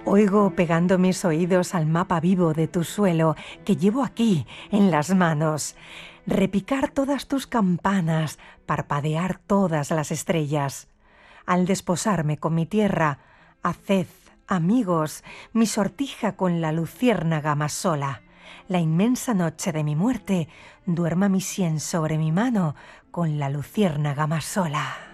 Oigo pegando mis oídos al mapa vivo de tu suelo que llevo aquí en las manos. Repicar todas tus campanas, parpadear todas las estrellas. Al desposarme con mi tierra, haced, amigos, mi sortija con la luciérnaga más sola. La inmensa noche de mi muerte, duerma mi sien sobre mi mano con la luciérnaga más sola.